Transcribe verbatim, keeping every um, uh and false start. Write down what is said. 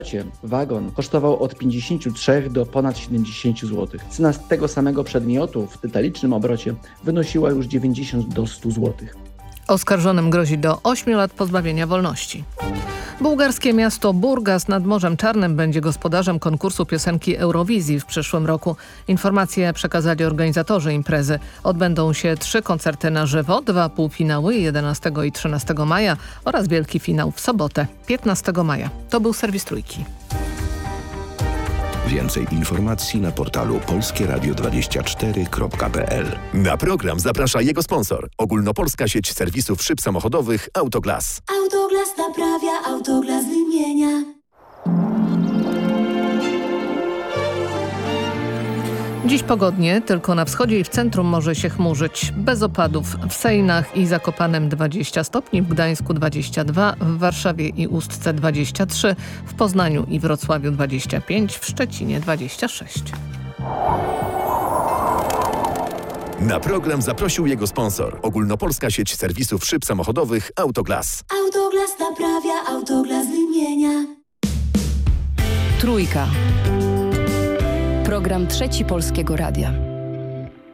Wagon kosztował od pięćdziesięciu trzech do ponad siedemdziesięciu złotych. Cena tego samego przedmiotu w detalicznym obrocie wynosiła już dziewięćdziesiąt do stu złotych. Oskarżonym grozi do ośmiu lat pozbawienia wolności. Bułgarskie miasto Burgas nad Morzem Czarnym będzie gospodarzem konkursu piosenki Eurowizji w przyszłym roku. Informacje przekazali organizatorzy imprezy. Odbędą się trzy koncerty na żywo, dwa półfinały jedenastego i trzynastego maja oraz wielki finał w sobotę piętnastego maja. To był serwis Trójki. Więcej informacji na portalu polskie radio dwadzieścia cztery kropka p l. Na program zaprasza jego sponsor. Ogólnopolska sieć serwisów szyb samochodowych Autoglas. Autoglas naprawia, Autoglas wymienia. Dziś pogodnie, tylko na wschodzie i w centrum może się chmurzyć. Bez opadów w Sejnach i Zakopanem dwadzieścia stopni, w Gdańsku dwadzieścia dwa, w Warszawie i Ustce dwadzieścia trzy, w Poznaniu i Wrocławiu dwadzieścia pięć, w Szczecinie dwadzieścia sześć. Na program zaprosił jego sponsor. Ogólnopolska sieć serwisów szyb samochodowych Autoglas. Autoglas naprawia, Autoglas wymienia. Trójka. Program Trzeci Polskiego Radia.